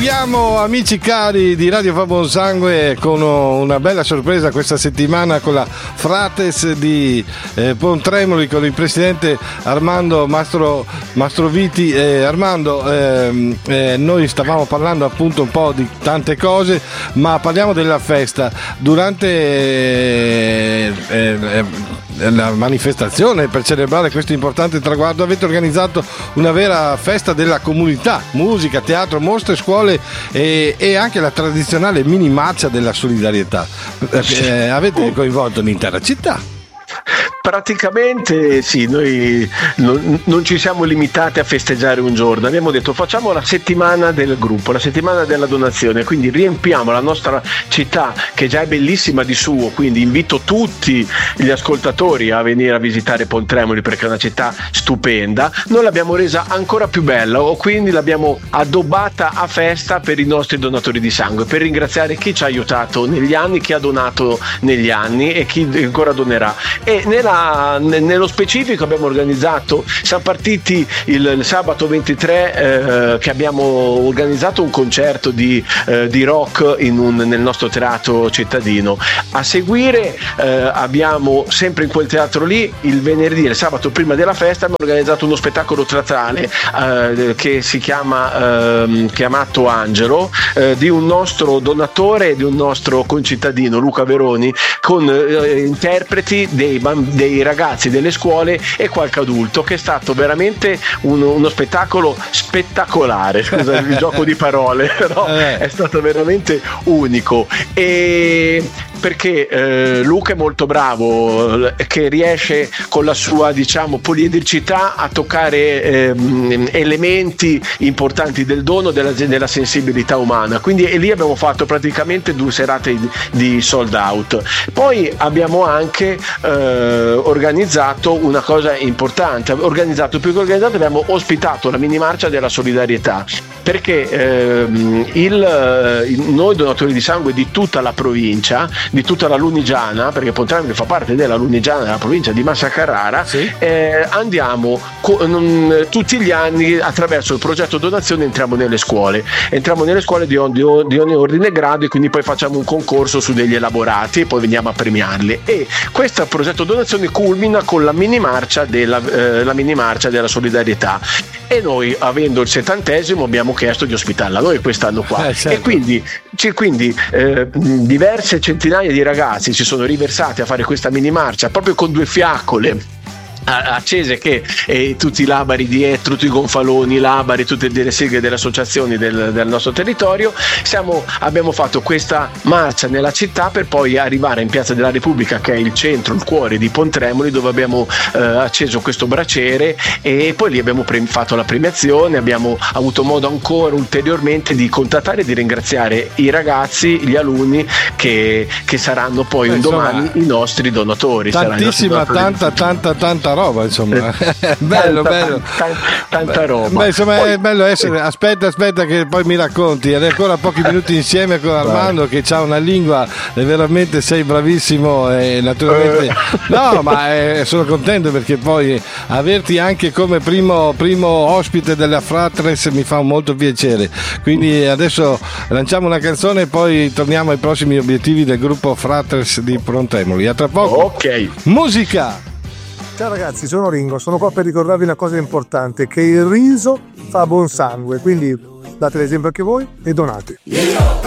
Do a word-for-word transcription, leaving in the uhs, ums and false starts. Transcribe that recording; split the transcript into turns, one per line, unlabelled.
Proseguiamo, amici cari di Radio Fa Buon Sangue, con una bella sorpresa questa settimana con la Frates di eh, Pontremoli, con il presidente Armando Mastro, Mastroviti. Eh, Armando, ehm, eh, noi stavamo parlando appunto un po' di tante cose, ma parliamo della festa. Durante eh, eh, la manifestazione per celebrare questo importante traguardo avete organizzato una vera festa della comunità: musica, teatro, mostre, scuole e, e anche la tradizionale mini marcia della solidarietà. Eh, avete coinvolto l'intera città.
Praticamente sì, noi non, non ci siamo limitati a festeggiare un giorno, abbiamo detto facciamo la settimana del gruppo, la settimana della donazione, quindi riempiamo la nostra città che già è bellissima di suo, quindi invito tutti gli ascoltatori a venire a visitare Pontremoli perché è una città stupenda. Noi l'abbiamo resa ancora più bella, o quindi l'abbiamo addobbata a festa per i nostri donatori di sangue, per ringraziare chi ci ha aiutato negli anni, chi ha donato negli anni e chi ancora donerà. E nella nello specifico abbiamo organizzato, siamo partiti il, il sabato ventitré eh, che abbiamo organizzato un concerto di, eh, di rock in un, nel nostro teatro cittadino. A seguire eh, abbiamo sempre in quel teatro lì il venerdì, il sabato prima della festa, abbiamo organizzato uno spettacolo teatrale eh, che si chiama eh, chiamato Angelo, eh, di un nostro donatore, di un nostro concittadino, Luca Veroni, con eh, interpreti dei bambini, dei ragazzi delle scuole e qualche adulto, che è stato veramente uno, uno spettacolo spettacolare, scusa il gioco di parole, però è stato veramente unico. E perché eh, Luca è molto bravo, che riesce con la sua, diciamo, poliedricità a toccare eh, elementi importanti del dono, della, della sensibilità umana, quindi e lì abbiamo fatto praticamente due serate di, di sold out. Poi abbiamo anche eh, organizzato una cosa importante, organizzato più che organizzato abbiamo ospitato la mini marcia della solidarietà, perché ehm, il, il, noi donatori di sangue di tutta la provincia, di tutta la Lunigiana, perché Pontremoli fa parte della Lunigiana, della provincia di Massa Carrara, sì. eh, andiamo co- non, tutti gli anni attraverso il progetto donazione entriamo nelle scuole, entriamo nelle scuole di, di, di ogni ordine e grado, e quindi poi facciamo un concorso su degli elaborati e poi veniamo a premiarli. E questo progetto donazione culmina con la mini marcia della, eh, la mini marcia della solidarietà, e noi, avendo il settantesimo, abbiamo chiesto di ospitarla noi quest'anno qua. Eh, certo. E quindi, c- quindi eh, diverse centinaia di ragazzi si sono riversati a fare questa mini marcia proprio con due fiaccole accese, che eh, tutti i labari dietro, tutti i gonfaloni, i labari, tutte le seghe delle associazioni del, del nostro territorio. Siamo, abbiamo fatto questa marcia nella città per poi arrivare in Piazza della Repubblica, che è il centro, il cuore di Pontremoli, dove abbiamo eh, acceso questo braciere, e poi lì abbiamo pre- fatto la premiazione. Abbiamo avuto modo ancora ulteriormente di contattare e di ringraziare i ragazzi, gli alunni che, che saranno poi un domani i nostri donatori.
Tantissima, tanta, tanta, tanta roba, insomma. bello,
tanta,
bello.
Tanta, tanta roba.
Beh, insomma,
poi,
è bello essere. Aspetta, aspetta, che poi mi racconti. Ed è ancora pochi minuti insieme con Armando, che ha una lingua, e veramente sei bravissimo. E naturalmente, no, ma eh, sono contento perché poi averti anche come primo, primo ospite della Fratres mi fa molto piacere. Quindi adesso lanciamo una canzone e poi torniamo ai prossimi obiettivi del gruppo Fratres di Pontremoli. A tra poco.
Ok.
Musica.
Ciao ragazzi, sono Ringo, sono qua per ricordarvi una cosa importante, che il riso fa buon sangue, quindi date l'esempio anche voi e donate.